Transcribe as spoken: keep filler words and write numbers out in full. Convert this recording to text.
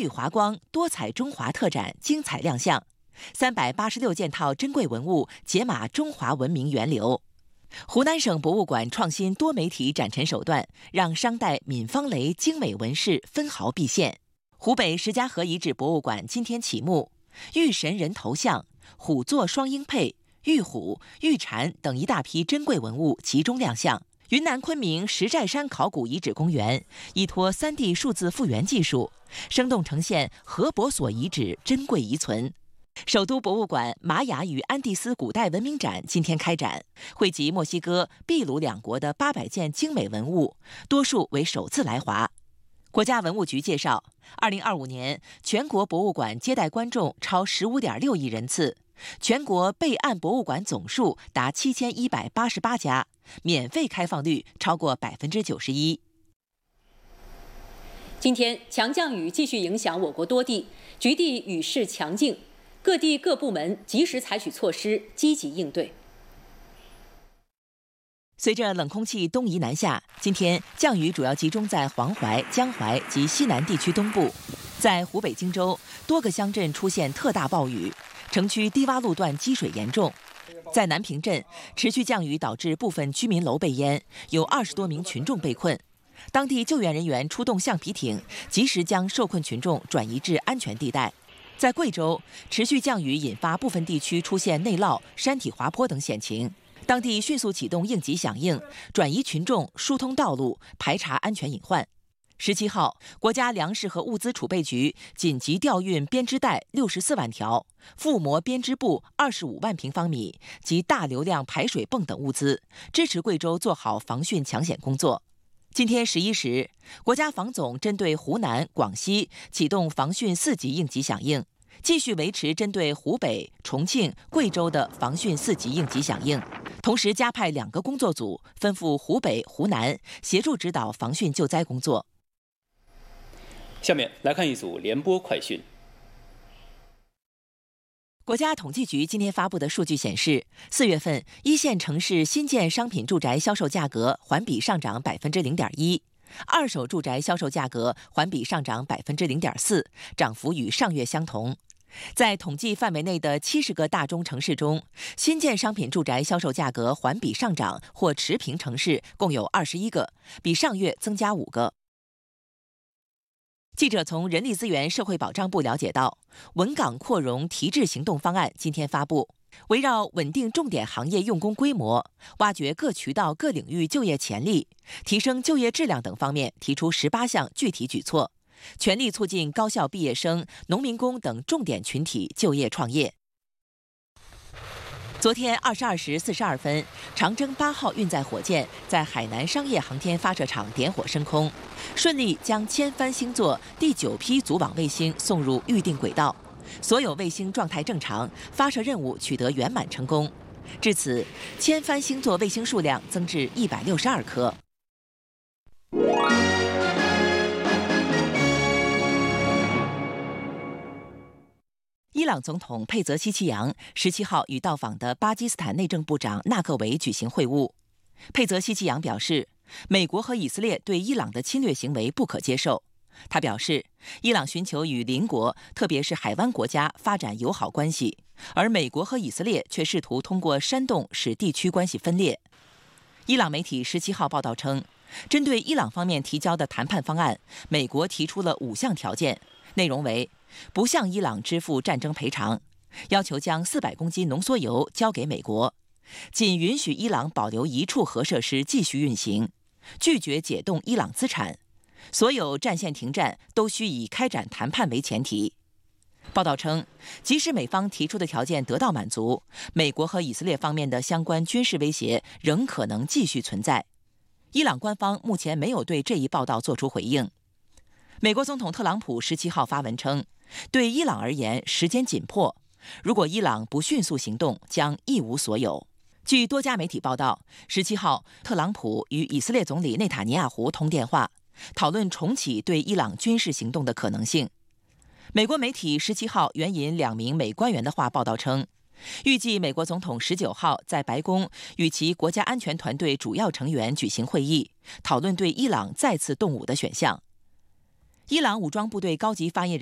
宇华光多彩中华特展精彩亮相，三百八十六件套珍贵文物解码中华文明源流。湖南省博物馆创新多媒体展陈手段，让商代闵方雷精美纹饰分毫毕现。湖北石家河遗址博物馆今天启幕，玉神人头像、虎座双鹰佩、玉虎、玉蝉等一大批珍贵文物集中亮相。云南昆明石寨山考古遗址公园依托 三 D 数字复原技术，生动呈现河伯所遗址珍贵遗存。首都博物馆玛雅与安第斯古代文明展今天开展，汇集墨西哥、秘鲁两国的八百件精美文物，多数为首次来华。国家文物局介绍，二零二五年全国博物馆接待观众超 十五点六亿人次，全国备案博物馆总数达七千一百八十八家，免费开放率超过百分之九十一。 今天强降雨继续影响我国多地，局地雨势强劲。各地各部门及时采取措施，积极应对。 随着冷空气东移南下，今天降雨主要集中在黄淮、江淮及西南地区东部。在湖北荆州，多个乡镇出现特大暴雨，城区低洼路段积水严重。在南平镇，持续降雨导致部分居民楼被淹，有二十多名群众被困。当地救援人员出动橡皮艇，及时将受困群众转移至安全地带。在贵州，持续降雨引发部分地区出现内涝、山体滑坡等险情，当地迅速启动应急响应，转移群众、疏通道路，排查安全隐患。十七号，国家粮食和物资储备局紧急调运编织袋六十四万条、覆膜编织布二十五万平方米及大流量排水泵等物资，支持贵州做好防汛抢险工作。今天十一时，国家防总针对湖南、广西启动防汛四级应急响应，继续维持针对湖北、重庆、贵州的防汛四级应急响应，同时加派两个工作组分赴湖北、湖南，协助指导防汛救灾工作。 下面来看一组联播快讯。 国家统计局今天发布的数据显示，四月份一线城市新建商品住宅销售价格环比上涨百分之零点一，二手住宅销售价格环比上涨百分之零点四，涨幅与上月相同。在统计范围内的七十个大中城市中，新建商品住宅销售价格环比上涨或持平城市共有二十一个，比上月增加五个。记者从人力资源社会保障部了解到，稳岗扩容提质行动方案今天发布，围绕稳定重点行业用工规模、挖掘各渠道各领域就业潜力、提升就业质量等方面提出十八项具体举措，全力促进高校毕业生、农民工等重点群体就业创业。昨天二十二时四十二分，长征八号运载火箭在海南商业航天发射场点火升空，顺利将千帆星座第九批组网卫星送入预定轨道，所有卫星状态正常，发射任务取得圆满成功。至此，千帆星座卫星数量增至一百六十二颗。伊朗总统佩泽西奇扬十七号与到访的巴基斯坦内政部长纳克维举行会晤。佩泽西奇扬表示，美国和以色列对伊朗的侵略行为不可接受。他表示，伊朗寻求与邻国，特别是海湾国家发展友好关系，而美国和以色列却试图通过煽动使地区关系分裂。伊朗媒体十七号报道称，针对伊朗方面提交的谈判方案，美国提出了五项条件，内容为：不向伊朗支付战争赔偿，要求将四百公斤浓缩铀交给美国，仅允许伊朗保留一处核设施继续运行，拒绝解冻伊朗资产，所有战线停战都需以开展谈判为前提。报道称，即使美方提出的条件得到满足，美国和以色列方面的相关军事威胁仍可能继续存在。伊朗官方目前没有对这一报道作出回应。美国总统特朗普十七号发文称，对伊朗而言时间紧迫，如果伊朗不迅速行动，将一无所有。据多家媒体报道，十七号特朗普与以色列总理内塔尼亚胡通电话，讨论重启对伊朗军事行动的可能性。美国媒体十七号援引两名美官员的话报道称，预计美国总统十九号在白宫与其国家安全团队主要成员举行会议，讨论对伊朗再次动武的选项。伊朗武装部队高级发言人